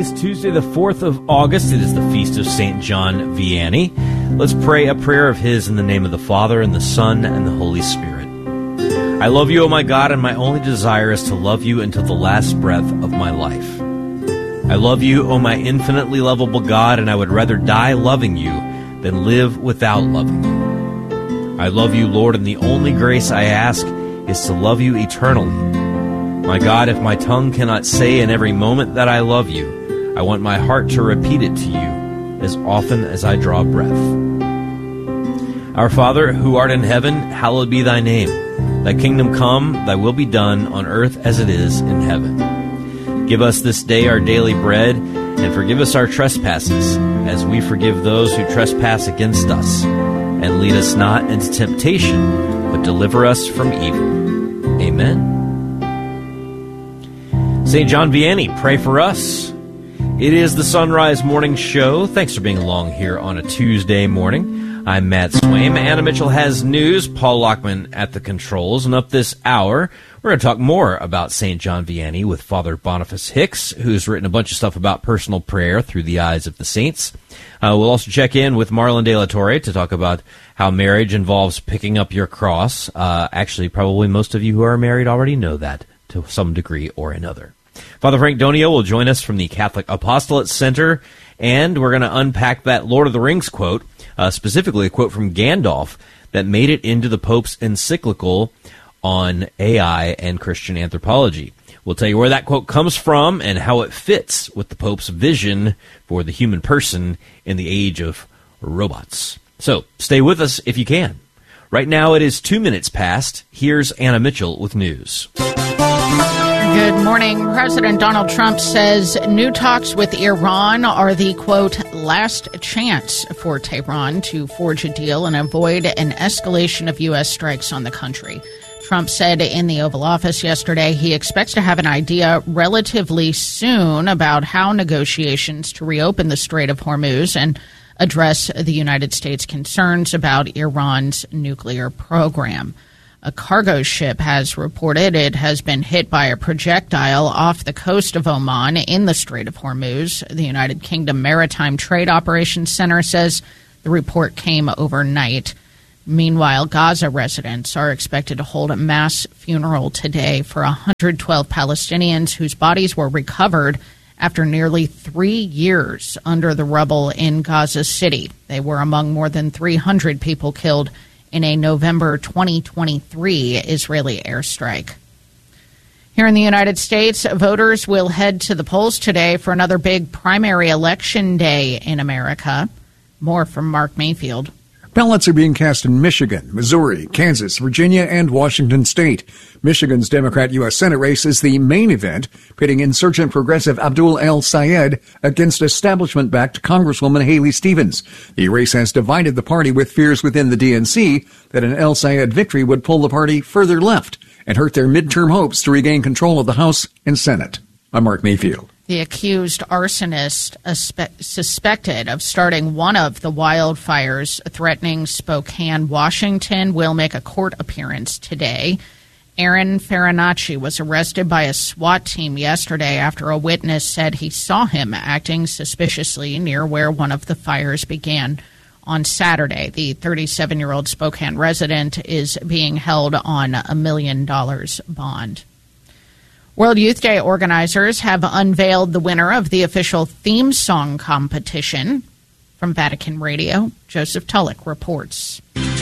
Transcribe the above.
is Tuesday, the 4th of August. It is the feast of St. John Vianney. Let's pray a prayer of his in the name of the Father, and the Son, and the Holy Spirit. I love you, O my God, and my only desire is to love you until the last breath of my life. I love you, O my infinitely lovable God, and I would rather die loving you than live without loving you. I love you, Lord, and the only grace I ask is to love you eternally. My God, if my tongue cannot say in every moment that I love you, I want my heart to repeat it to you as often as I draw breath. Our Father, who art in heaven, hallowed be thy name. Thy kingdom come, thy will be done on earth as it is in heaven. Give us this day our daily bread, and forgive us our trespasses, as we forgive those who trespass against us. And lead us not into temptation, but deliver us from evil. Amen. St. John Vianney, pray for us. It is the Sunrise Morning Show. Thanks for being along here on a Tuesday morning. I'm Matt Swaim. Anna Mitchell has news. Paul Lockman at the controls. And up this hour, we're going to talk more about St. John Vianney with Father Boniface Hicks, who's written a bunch of stuff about personal prayer through the eyes of the saints. We'll also check in with Marlon De La Torre to talk about how marriage involves picking up your cross. Actually, probably most of you who are married already know that to some degree or another. Father Frank Donio will join us from the Catholic Apostolate Center, and we're going to unpack that Lord of the Rings quote, specifically a quote from Gandalf that made it into the Pope's encyclical on AI and Christian anthropology. We'll tell you where that quote comes from and how it fits with the Pope's vision for the human person in the age of robots. So stay with us if you can. Right now it is 2 minutes past. Here's Anna Mitchell with news. Good morning. President Donald Trump says new talks with Iran are the, quote, last chance for Tehran to forge a deal and avoid an escalation of U.S. strikes on the country. Trump said in the Oval Office yesterday he expects to have an idea relatively soon about how negotiations to reopen the Strait of Hormuz and address the United States' concerns about Iran's nuclear program. A cargo ship has reported it has been hit by a projectile off the coast of Oman in the Strait of Hormuz. The United Kingdom Maritime Trade Operations Center says the report came overnight. Meanwhile, Gaza residents are expected to hold a mass funeral today for 112 Palestinians whose bodies were recovered after nearly 3 years under the rubble in Gaza City. They were among more than 300 people killed in a November 2023 Israeli airstrike. Here in the United States, voters will head to the polls today for another big primary election day in America. More from Mark Mayfield. Ballots are being cast in Michigan, Missouri, Kansas, Virginia, and Washington State. Michigan's Democrat U.S. Senate race is the main event, pitting insurgent progressive Abdul El-Sayed against establishment-backed Congresswoman Haley Stevens. The race has divided the party with fears within the DNC that an El-Sayed victory would pull the party further left and hurt their midterm hopes to regain control of the House and Senate. I'm Mark Mayfield. The accused arsonist suspected of starting one of the wildfires threatening Spokane, Washington, will make a court appearance today. Aaron Farinacci was arrested by a SWAT team yesterday after a witness said he saw him acting suspiciously near where one of the fires began on Saturday. The 37-year-old Spokane resident is being held on $1 million bond. World Youth Day organizers have unveiled the winner of the official theme song competition. From Vatican Radio, Joseph Tulloch reports.